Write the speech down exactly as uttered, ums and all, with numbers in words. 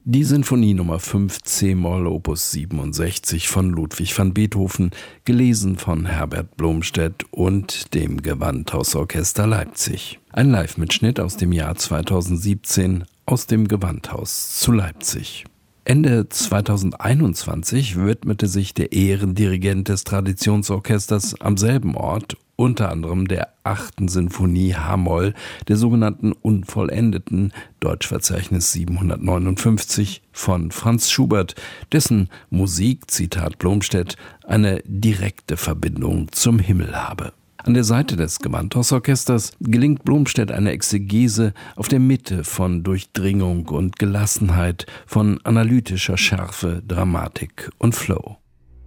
Die Sinfonie Nummer fünf c-Moll Opus siebenundsechzig von Ludwig van Beethoven, gelesen von Herbert Blomstedt und dem Gewandhausorchester Leipzig. Ein Live-Mitschnitt aus dem Jahr zweitausendsiebzehn aus dem Gewandhaus zu Leipzig. Ende zweitausendeinundzwanzig widmete sich der Ehrendirigent des Traditionsorchesters am selben Ort unter anderem der achten Sinfonie h-Moll, der sogenannten Unvollendeten, Deutschverzeichnis siebenhundertneunundfünfzig, von Franz Schubert, dessen Musik, Zitat Blomstedt, eine direkte Verbindung zum Himmel habe. An der Seite des Gewandhausorchesters gelingt Blomstedt eine Exegese auf der Mitte von Durchdringung und Gelassenheit, von analytischer Schärfe, Dramatik und Flow.